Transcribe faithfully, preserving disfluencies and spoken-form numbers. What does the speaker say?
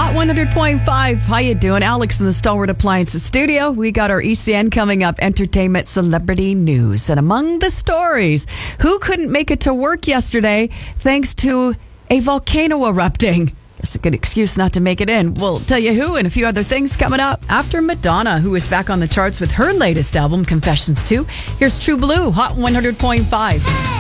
Hot one hundred point five. How you doing? Alex in the Stalwart Appliances studio. We got our E C N coming up, entertainment celebrity news. And among the stories, who couldn't make it to work yesterday thanks to a volcano erupting? That's a good excuse not to make it in. We'll tell you who and a few other things coming up after Madonna, who is back on the charts with her latest album, Confessions two. Here's True Blue, Hot one hundred point five.